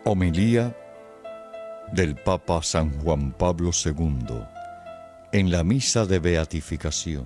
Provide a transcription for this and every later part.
Homilía del Papa San Juan Pablo II en la misa de beatificación.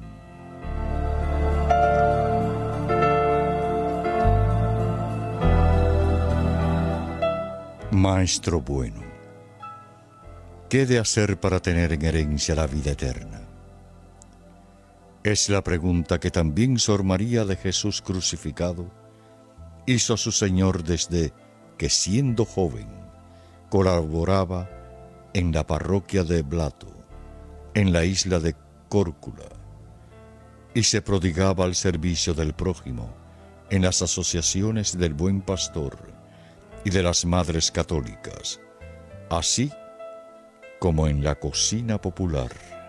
Maestro bueno, ¿qué he de hacer para tener en herencia la vida eterna? Es la pregunta que también Sor María de Jesús crucificado hizo a su Señor desde que, siendo joven, colaboraba en la parroquia de Blato, en la isla de Córcula, y se prodigaba al servicio del prójimo en las asociaciones del Buen Pastor y de las Madres Católicas, así como en la cocina popular.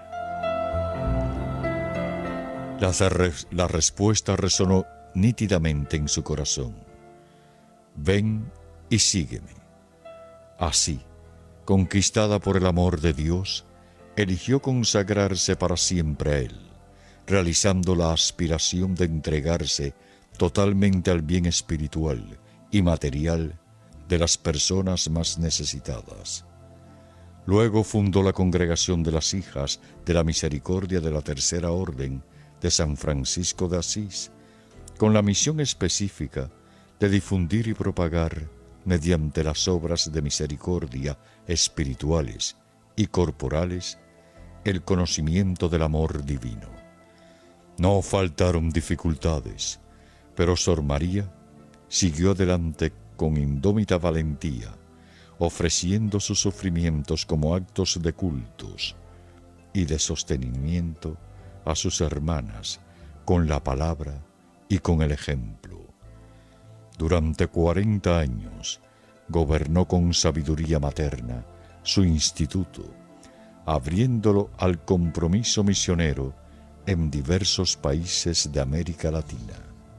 La respuesta resonó nítidamente en su corazón: ven y sígueme. Así, conquistada por el amor de Dios, eligió consagrarse para siempre a Él, realizando la aspiración de entregarse totalmente al bien espiritual y material de las personas más necesitadas. Luego fundó la Congregación de las Hijas de la Misericordia de la Tercera Orden de San Francisco de Asís, con la misión específica de difundir y propagar, mediante las obras de misericordia espirituales y corporales, el conocimiento del amor divino. No faltaron dificultades, pero Sor María siguió adelante con indómita valentía, ofreciendo sus sufrimientos como actos de cultos y de sostenimiento a sus hermanas con la palabra y con el ejemplo. Durante 40 años gobernó con sabiduría materna su instituto, abriéndolo al compromiso misionero en diversos países de América Latina.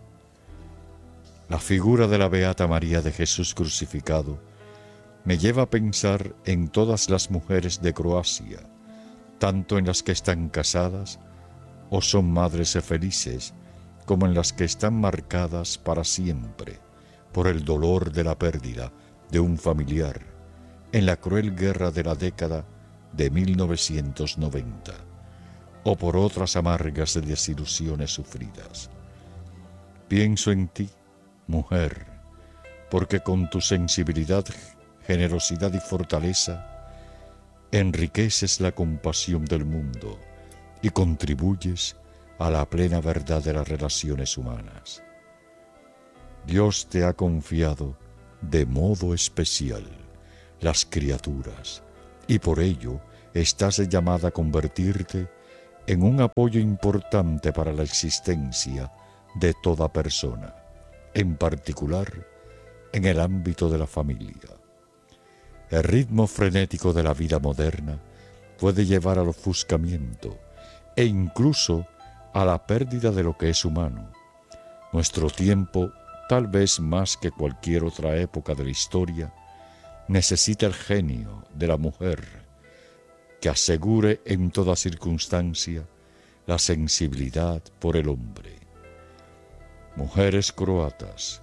La figura de la Beata María de Jesús crucificado me lleva a pensar en todas las mujeres de Croacia, tanto en las que están casadas o son madres felices, como en las que están marcadas para siempre por el dolor de la pérdida de un familiar en la cruel guerra de la década de 1990, o por otras amargas desilusiones sufridas. Pienso en ti, mujer, porque con tu sensibilidad, generosidad y fortaleza enriqueces la compasión del mundo y contribuyes a la plena verdad de las relaciones humanas. Dios te ha confiado de modo especial las criaturas, y por ello estás llamada a convertirte en un apoyo importante para la existencia de toda persona, en particular en el ámbito de la familia. El ritmo frenético de la vida moderna puede llevar al ofuscamiento e incluso a la pérdida de lo que es humano. Nuestro tiempo, tal vez más que cualquier otra época de la historia, necesita el genio de la mujer que asegure en toda circunstancia la sensibilidad por el hombre. Mujeres croatas,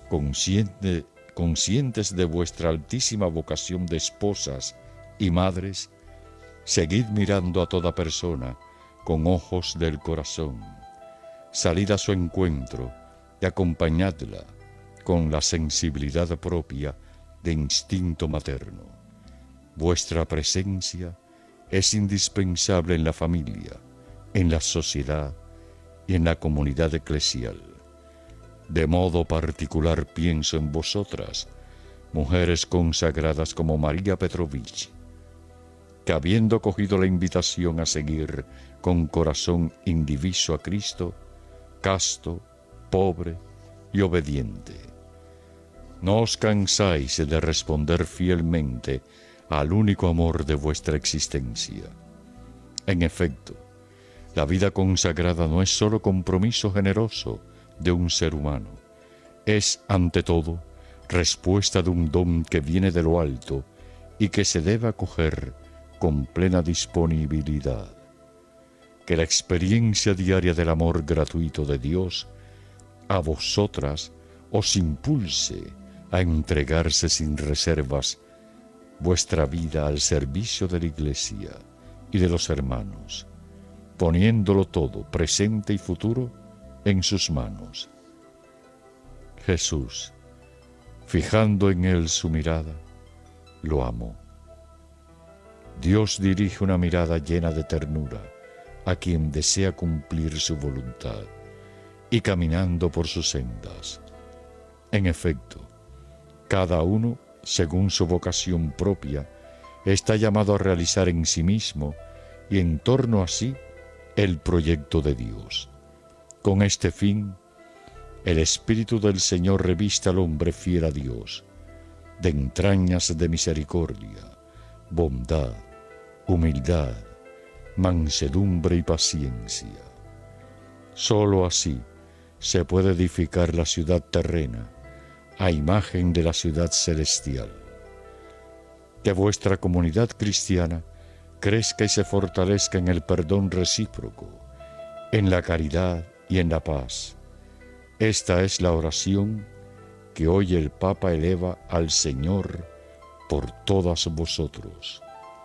conscientes de vuestra altísima vocación de esposas y madres, seguid mirando a toda persona con ojos del corazón. Salid a su encuentro y acompañadla con la sensibilidad propia de instinto materno. Vuestra presencia es indispensable en la familia, en la sociedad y en la comunidad eclesial. De modo particular pienso en vosotras, mujeres consagradas como María Petrovich, que habiendo cogido la invitación a seguir con corazón indiviso a Cristo, casto, pobre y obediente, no os cansáis de responder fielmente al único amor de vuestra existencia. En efecto, la vida consagrada no es solo compromiso generoso de un ser humano, es, ante todo, respuesta de un don que viene de lo alto y que se debe acoger con plena disponibilidad. Que la experiencia diaria del amor gratuito de Dios a vosotras os impulse a entregarse sin reservas vuestra vida al servicio de la Iglesia y de los hermanos, poniéndolo todo, presente y futuro, en sus manos. Jesús, fijando en él su mirada, lo amó. Dios dirige una mirada llena de ternura a quien desea cumplir su voluntad y caminando por sus sendas. En efecto, cada uno, según su vocación propia, está llamado a realizar en sí mismo y en torno a sí el proyecto de Dios. Con este fin, el Espíritu del Señor reviste al hombre fiel a Dios, de entrañas de misericordia, bondad, humildad, mansedumbre y paciencia. Sólo así se puede edificar la ciudad terrena a imagen de la ciudad celestial. Que vuestra comunidad cristiana crezca y se fortalezca en el perdón recíproco, en la caridad y en la paz. Esta es la oración que hoy el Papa eleva al Señor por todas vosotros.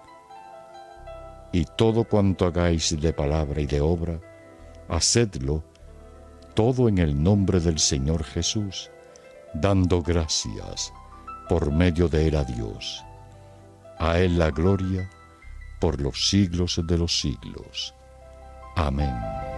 Y todo cuanto hagáis de palabra y de obra, hacedlo todo en el nombre del Señor Jesús, dando gracias por medio de él a Dios. A él la gloria por los siglos de los siglos. Amén.